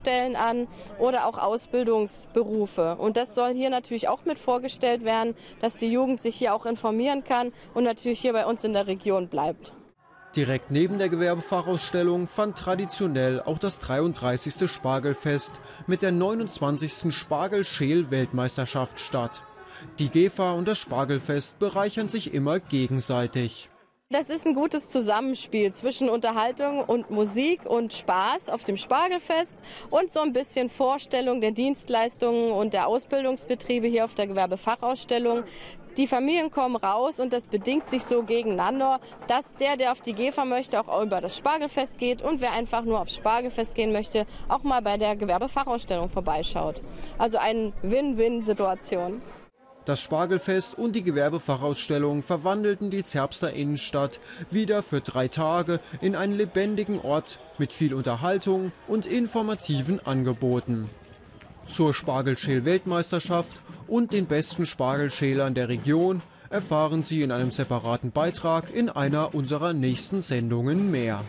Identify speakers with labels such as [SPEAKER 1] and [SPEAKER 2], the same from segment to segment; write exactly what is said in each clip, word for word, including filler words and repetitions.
[SPEAKER 1] Stellen an oder auch Ausbildungsberufe. Und das soll hier natürlich auch mit vorgestellt werden, dass die Jugend sich hier auch informieren kann und natürlich hier bei uns in der Region bleibt.
[SPEAKER 2] Direkt neben der Gewerbefachausstellung fand traditionell auch das dreiunddreißigste Spargelfest mit der neunundzwanzigsten Spargel-Schäl-Weltmeisterschaft statt. Die G E F A und das Spargelfest bereichern sich immer gegenseitig.
[SPEAKER 1] Das ist ein gutes Zusammenspiel zwischen Unterhaltung und Musik und Spaß auf dem Spargelfest und so ein bisschen Vorstellung der Dienstleistungen und der Ausbildungsbetriebe hier auf der Gewerbefachausstellung. Die Familien kommen raus und das bedingt sich so gegeneinander, dass der, der auf die G E F A möchte, auch über das Spargelfest geht und wer einfach nur aufs Spargelfest gehen möchte, auch mal bei der Gewerbefachausstellung vorbeischaut. Also eine Win-Win-Situation.
[SPEAKER 2] Das Spargelfest und die Gewerbefachausstellung verwandelten die Zerbster Innenstadt wieder für drei Tage in einen lebendigen Ort mit viel Unterhaltung und informativen Angeboten. Zur Spargelschäl-Weltmeisterschaft und den besten Spargelschälern der Region erfahren Sie in einem separaten Beitrag in einer unserer nächsten Sendungen mehr.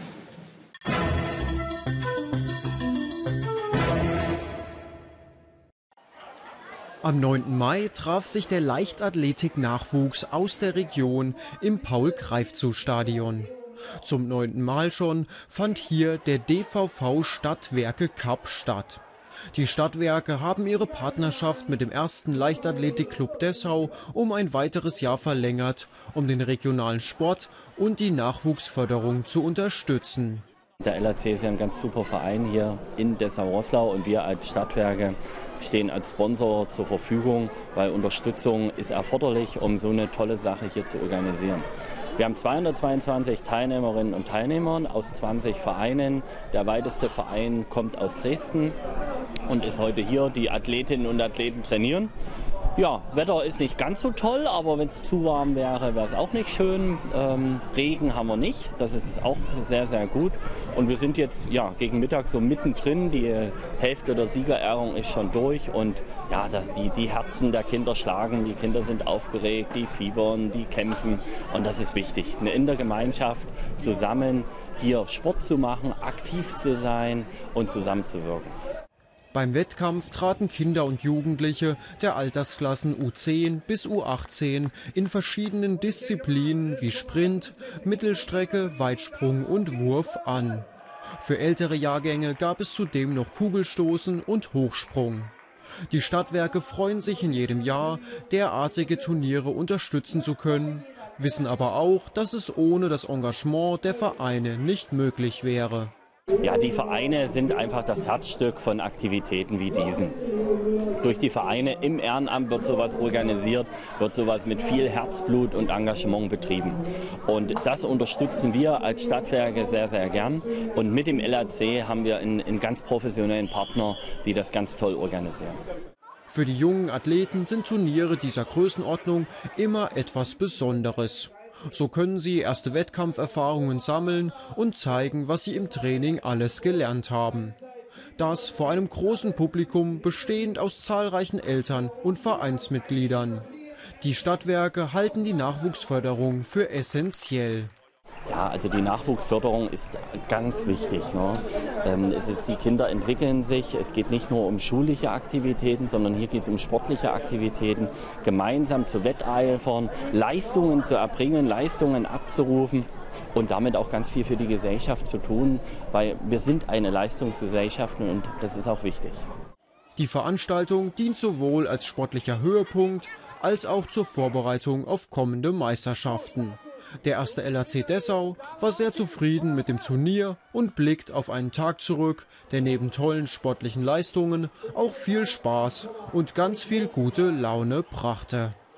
[SPEAKER 2] Am neunten Mai traf sich der Leichtathletik-Nachwuchs aus der Region im Paul-Greifzu-Stadion. Zum neunten Mal schon fand hier der D V V Stadtwerke Cup statt. Die Stadtwerke haben ihre Partnerschaft mit dem ersten Leichtathletikclub Dessau um ein weiteres Jahr verlängert, um den regionalen Sport und die Nachwuchsförderung zu unterstützen.
[SPEAKER 3] Der L A C ist ja ein ganz super Verein hier in Dessau-Roßlau und wir als Stadtwerke stehen als Sponsor zur Verfügung, weil Unterstützung ist erforderlich, um so eine tolle Sache hier zu organisieren. Wir haben zweihundertzweiundzwanzig Teilnehmerinnen und Teilnehmer aus zwanzig Vereinen. Der weiteste Verein kommt aus Dresden und ist heute hier. Die Athletinnen und Athleten trainieren. Ja, Wetter ist nicht ganz so toll, aber wenn es zu warm wäre, wäre es auch nicht schön. Ähm, Regen haben wir nicht, das ist auch sehr, sehr gut. Und wir sind jetzt ja, gegen Mittag so mittendrin, die Hälfte der Siegerehrung ist schon durch. Und ja, das, die, die Herzen der Kinder schlagen, die Kinder sind aufgeregt, die fiebern, die kämpfen. Und das ist wichtig, in der Gemeinschaft zusammen hier Sport zu machen, aktiv zu sein und zusammenzuwirken.
[SPEAKER 2] Beim Wettkampf traten Kinder und Jugendliche der Altersklassen U zehn bis U achtzehn in verschiedenen Disziplinen wie Sprint, Mittelstrecke, Weitsprung und Wurf an. Für ältere Jahrgänge gab es zudem noch Kugelstoßen und Hochsprung. Die Stadtwerke freuen sich in jedem Jahr, derartige Turniere unterstützen zu können, wissen aber auch, dass es ohne das Engagement der Vereine nicht möglich wäre.
[SPEAKER 3] Ja, die Vereine sind einfach das Herzstück von Aktivitäten wie diesen. Durch die Vereine im Ehrenamt wird sowas organisiert, wird sowas mit viel Herzblut und Engagement betrieben. Und das unterstützen wir als Stadtwerke sehr, sehr gern. Und mit dem L A C haben wir einen, einen ganz professionellen Partner, die das ganz toll organisieren.
[SPEAKER 2] Für die jungen Athleten sind Turniere dieser Größenordnung immer etwas Besonderes. So können sie erste Wettkampferfahrungen sammeln und zeigen, was sie im Training alles gelernt haben. Das vor einem großen Publikum, bestehend aus zahlreichen Eltern und Vereinsmitgliedern. Die Stadtwerke halten die Nachwuchsförderung für essentiell.
[SPEAKER 3] Ja, also die Nachwuchsförderung ist ganz wichtig. Ne? Ähm, es ist, die Kinder entwickeln sich. Es geht nicht nur um schulische Aktivitäten, sondern hier geht es um sportliche Aktivitäten. Gemeinsam zu wetteifern, Leistungen zu erbringen, Leistungen abzurufen und damit auch ganz viel für die Gesellschaft zu tun, weil wir sind eine Leistungsgesellschaft und das ist auch wichtig.
[SPEAKER 2] Die Veranstaltung dient sowohl als sportlicher Höhepunkt als auch zur Vorbereitung auf kommende Meisterschaften. Der erste L A C Dessau war sehr zufrieden mit dem Turnier und blickt auf einen Tag zurück, der neben tollen sportlichen Leistungen auch viel Spaß und ganz viel gute Laune brachte.